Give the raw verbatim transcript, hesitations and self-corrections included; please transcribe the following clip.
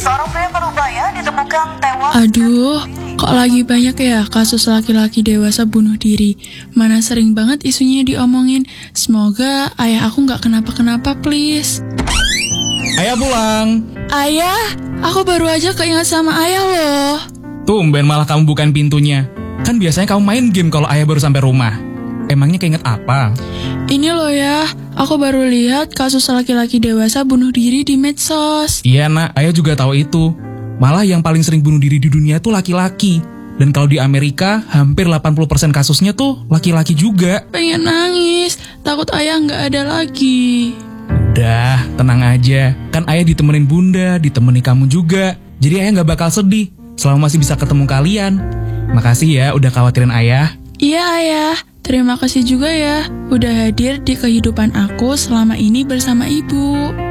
Seorang pria Parubaya ditemukan tewas. Aduh, kok lagi banyak ya kasus laki-laki dewasa bunuh diri? Mana sering banget isunya diomongin. Semoga ayah aku gak kenapa-kenapa, please. Ayah pulang. Ayah, aku baru aja keinget sama ayah loh. Tumben malah kamu bukain pintunya. Kan biasanya kamu main game kalau ayah baru sampai rumah. Emangnya keinget apa? Ini loh ya, aku baru lihat kasus laki-laki dewasa bunuh diri di medsos. Iya nak, ayah juga tahu itu. Malah yang paling sering bunuh diri di dunia tuh laki-laki. Dan kalau di Amerika, hampir delapan puluh persen kasusnya tuh laki-laki juga. Pengen nangis, takut ayah nggak ada lagi. Udah, tenang aja. Kan ayah ditemenin bunda, ditemani kamu juga. Jadi ayah nggak bakal sedih selama masih bisa ketemu kalian. Makasih ya udah khawatirin ayah. Iya ayah, terima kasih juga ya udah hadir di kehidupan aku selama ini bersama ibu.